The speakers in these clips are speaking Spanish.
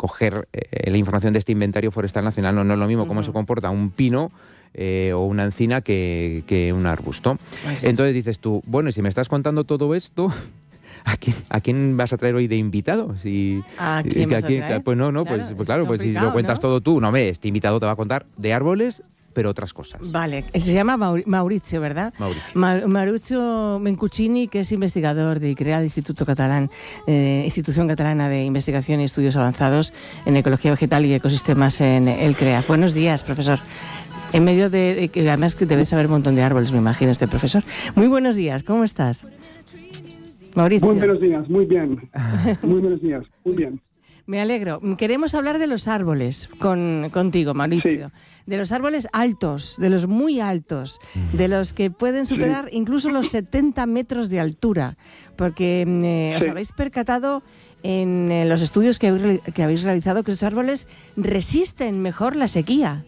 coger la información de este inventario forestal nacional. No es lo mismo cómo se comporta un pino o una encina que un arbusto. Entonces dices tú, bueno, y si me estás contando todo esto, ¿a quién vas a traer hoy de invitado? ¿A quién vas a traer? Pues no, claro, pues claro, pues si lo cuentas todo tú, este invitado te va a contar de árboles, pero otras cosas. Vale, se llama Mauricio, ¿verdad? Mauricio Mencuccini, que es investigador de ICREA, Instituto Catalán, Institución Catalana de Investigación y Estudios Avanzados en Ecología Vegetal y Ecosistemas en el CREAF. Buenos días, profesor. En medio de que además que debes saber un montón de árboles, me imagino, este profesor. Muy buenos días, ¿cómo estás, Mauricio? Muy buenos días, muy bien. Muy buenos días, muy bien. Me alegro. Queremos hablar de los árboles contigo, Mauricio. Sí. De los árboles altos, de los muy altos, de los que pueden superar incluso los 70 metros de altura. Porque os habéis percatado en los estudios que habéis realizado que esos árboles resisten mejor la sequía,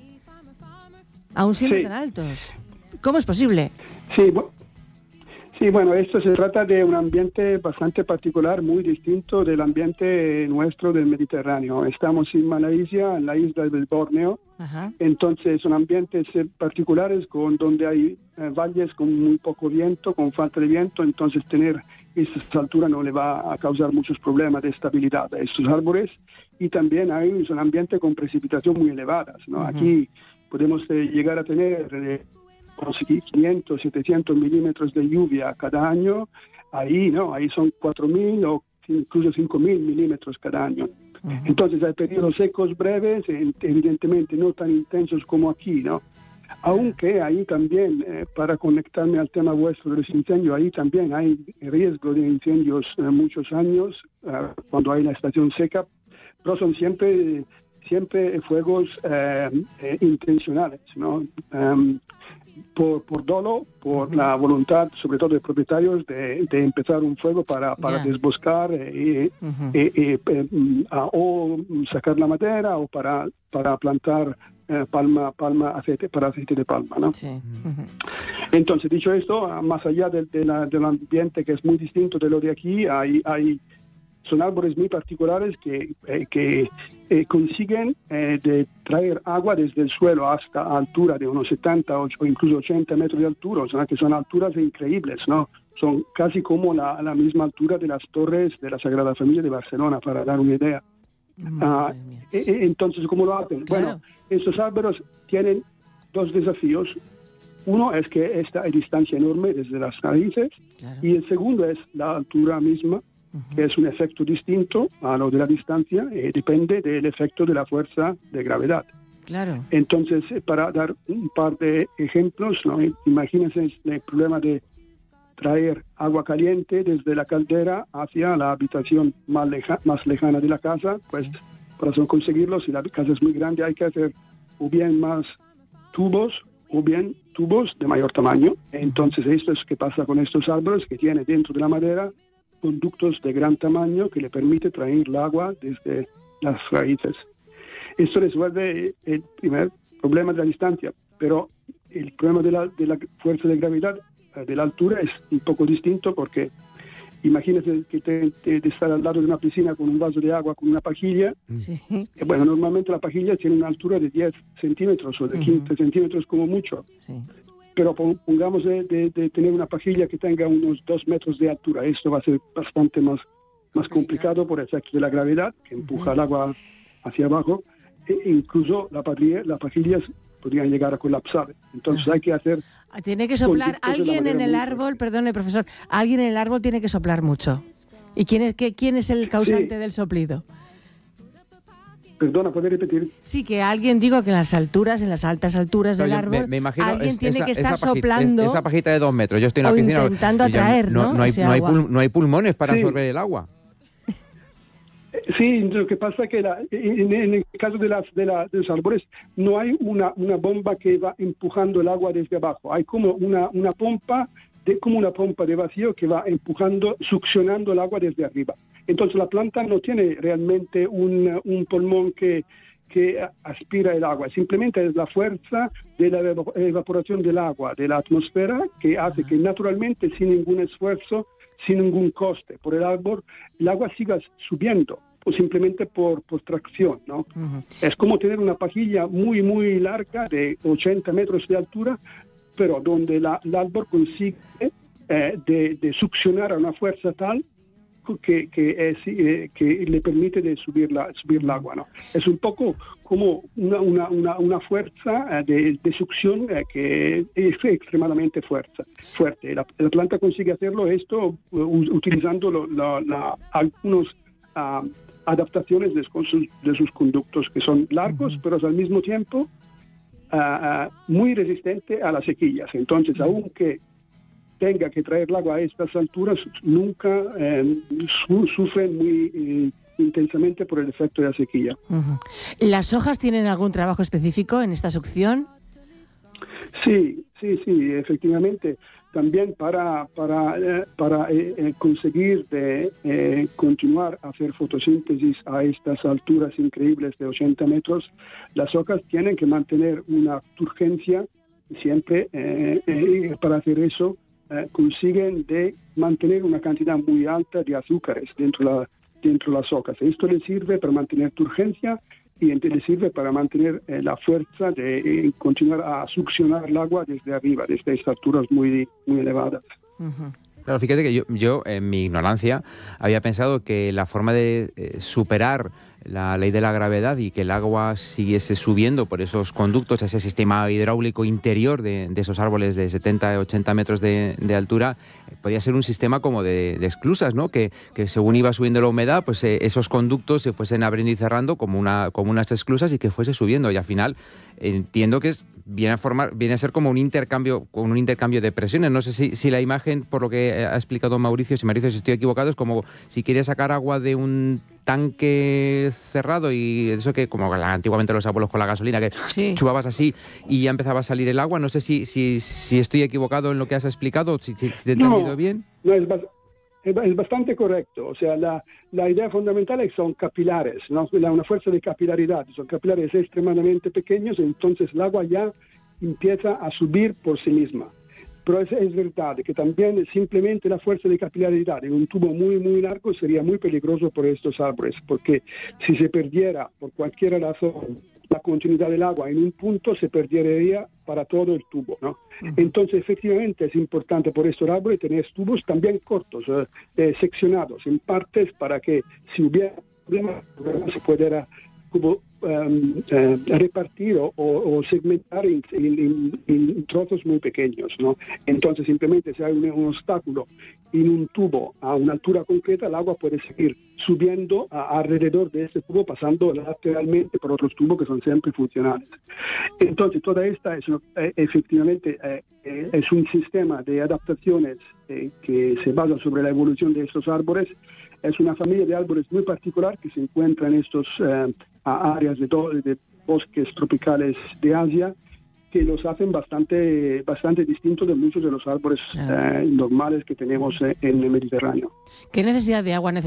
aún siendo tan altos. ¿Cómo es posible? Sí, bueno, esto se trata de un ambiente bastante particular, muy distinto del ambiente nuestro del Mediterráneo. Estamos en Malasia, en la isla del Borneo. Ajá. Entonces son ambientes particulares donde hay valles con muy poco viento, con falta de viento. Entonces tener esta altura no le va a causar muchos problemas de estabilidad a estos árboles. Y también hay un ambiente con precipitación muy elevadas, ¿no? Aquí podemos llegar a tener 500, 700 milímetros de lluvia cada año. Ahí son 4.000 o incluso 5.000 milímetros cada año. Entonces hay periodos secos breves, evidentemente no tan intensos como aquí, ¿no? Aunque ahí también, para conectarme al tema vuestro de los incendios, ahí también hay riesgo de incendios muchos años, cuando hay la estación seca, pero son siempre fuegos intencionales, ¿no? Por dolo, por la voluntad, sobre todo de propietarios, de empezar un fuego para desboscar o sacar la madera o para plantar aceite de palma, ¿no? Sí. Entonces, dicho esto, más allá del ambiente que es muy distinto de lo de aquí, son árboles muy particulares que consiguen de traer agua desde el suelo hasta altura de unos 70 o incluso 80 metros de altura, o sea, que son alturas increíbles, ¿no? Son casi como la misma altura de las torres de la Sagrada Familia de Barcelona, para dar una idea. Entonces, ¿cómo lo hacen? Claro. Bueno, estos árboles tienen dos desafíos. Uno es que hay distancia enorme desde las raíces, y el segundo es la altura misma, que es un efecto distinto a lo de la distancia, depende del efecto de la fuerza de gravedad. Claro. Entonces, para dar un par de ejemplos, ¿no? Imagínense el problema de traer agua caliente desde la caldera hacia la habitación más lejana de la casa. Pues para conseguirlo, si la casa es muy grande, hay que hacer o bien más tubos o bien tubos de mayor tamaño. Entonces, esto es lo que pasa con estos árboles, que tiene dentro de la madera conductos de gran tamaño que le permite traer el agua desde las raíces. Esto resuelve el primer problema de la distancia, pero el problema de la fuerza de gravedad, de la altura, es un poco distinto, porque imagínate que te estar al lado de una piscina con un vaso de agua, con una pajilla. Sí. Bueno, normalmente la pajilla tiene una altura de 10 centímetros o de 15 centímetros como mucho. Sí. Pero pongamos de tener una pajilla que tenga unos 2 metros de altura. Esto va a ser bastante más complicado por el efecto de la gravedad, que empuja el agua hacia abajo. Incluso las pajillas podrían llegar a colapsar. Entonces hay que hacer... Tiene que soplar alguien en el árbol, perdone, profesor, alguien en el árbol tiene que soplar mucho. ¿Y quién es el causante del soplido? Perdona, ¿puedes repetir? Sí, que alguien, digo, que en las altas alturas del árbol, me imagino alguien tiene que estar soplando. Esa pajita de 2 metros, yo estoy en la piscina. Intentando atraer, ¿no? No hay pulmones para absorber el agua. Sí, lo que pasa es que en el caso de los árboles no hay una bomba que va empujando el agua desde abajo. Hay como una pompa de vacío que va empujando, succionando el agua desde arriba. Entonces la planta no tiene realmente un pulmón que aspira el agua, simplemente es la fuerza de la evaporación del agua de la atmósfera que hace que naturalmente, sin ningún esfuerzo, sin ningún coste por el árbol, el agua siga subiendo. simplemente por tracción, ¿no? Es como tener una pajilla muy, muy larga de 80 metros de altura, pero donde el árbol consigue de succionar a una fuerza tal que le permite de subir el agua, ¿no? Es un poco como una fuerza de succión que es extremadamente fuerte. La planta consigue hacerlo esto utilizando algunos adaptaciones de sus conductos que son largos, pero al mismo tiempo muy resistentes a las sequías. Entonces, aunque tenga que traer el agua a estas alturas, nunca sufren muy intensamente por el efecto de la sequía. ¿Las hojas tienen algún trabajo específico en esta succión? Sí, efectivamente. También para conseguir continuar a hacer fotosíntesis a estas alturas increíbles de 80 metros, las hojas tienen que mantener una turgencia siempre. Para hacer eso, consiguen de mantener una cantidad muy alta de azúcares dentro de las hojas. Esto les sirve para mantener turgencia y les sirve para mantener la fuerza de continuar a succionar el agua desde arriba, desde estas alturas muy, muy elevadas. Claro, fíjate que yo en mi ignorancia había pensado que la forma de superar la ley de la gravedad y que el agua siguiese subiendo por esos conductos, ese sistema hidráulico interior de esos árboles de 70-80 metros de altura, podía ser un sistema como de esclusas, ¿no? Que según iba subiendo la humedad, pues esos conductos se fuesen abriendo y cerrando como unas esclusas y que fuese subiendo. Y al final entiendo que viene a ser como un intercambio de presiones. No sé si la imagen, por lo que ha explicado Mauricio, si estoy equivocado, es como si quieres sacar agua de un tanque cerrado y eso que como antiguamente los abuelos con la gasolina, que chupabas así y ya empezaba a salir el agua. No sé si estoy equivocado en lo que has explicado, si te he entendido bien. No, es bastante correcto. O sea, la idea fundamental es que son capilares, ¿no? Una fuerza de capilaridad. Son capilares extremadamente pequeños, entonces el agua ya empieza a subir por sí misma. Pero es verdad que también simplemente la fuerza de capilaridad en un tubo muy, muy largo sería muy peligroso por estos árboles, porque si se perdiera por cualquier razón la continuidad del agua en un punto, se perdería para todo el tubo, ¿no? Entonces, efectivamente, es importante por estos árboles tener tubos también cortos, seccionados en partes, para que si hubiera problemas se pudiera repartir o segmentar en trozos muy pequeños, ¿no? Entonces, simplemente si hay un obstáculo en un tubo a una altura concreta, el agua puede seguir subiendo alrededor de ese tubo, pasando lateralmente por otros tubos que son siempre funcionales. Entonces, toda esta es efectivamente es un sistema de adaptaciones que se basa sobre la evolución de estos árboles. Es una familia de árboles muy particular que se encuentra en estos áreas de bosques tropicales de Asia, que los hacen bastante distintos de muchos de los árboles normales que tenemos en el Mediterráneo. ¿Qué necesidad de agua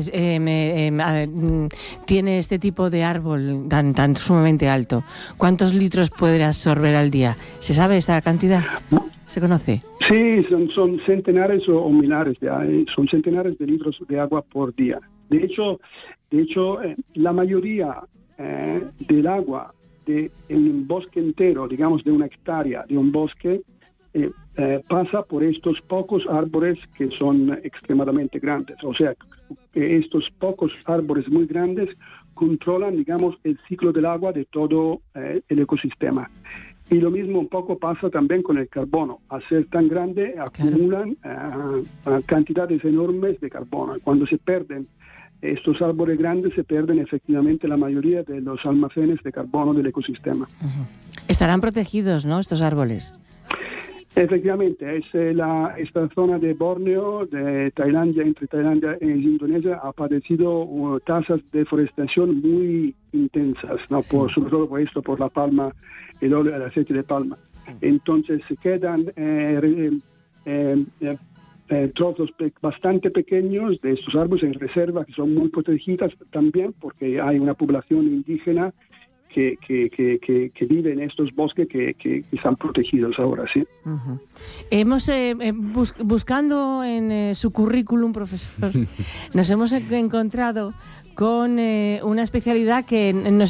tiene este tipo de árbol tan sumamente alto? ¿Cuántos litros puede absorber al día? ¿Se sabe esta cantidad? ¿Se conoce? Sí, son centenares o millares son centenares de litros de agua por día. De hecho, la mayoría del agua en un bosque entero, digamos de una hectárea de un bosque, pasa por estos pocos árboles que son extremadamente grandes. O sea, estos pocos árboles muy grandes controlan, digamos, el ciclo del agua de todo el ecosistema. Y lo mismo un poco pasa también con el carbono. Al ser tan grande, acumulan cantidades enormes de carbono. Cuando se pierden estos árboles grandes, se pierden efectivamente la mayoría de los almacenes de carbono del ecosistema. Estarán protegidos, ¿no?, estos árboles. Efectivamente, esta zona de Borneo, de Tailandia, entre Tailandia e Indonesia, ha padecido tasas de deforestación muy intensas, ¿no? Sí. Sobre todo por la palma, el óleo, el aceite de palma. Sí. Entonces se quedan trozos bastante pequeños de estos árboles en reserva, que son muy protegidas también porque hay una población indígena que vive en estos bosques que están protegidos ahora, sí. Uh-huh. Hemos, buscando en su currículum, profesor, nos hemos encontrado con una especialidad que nos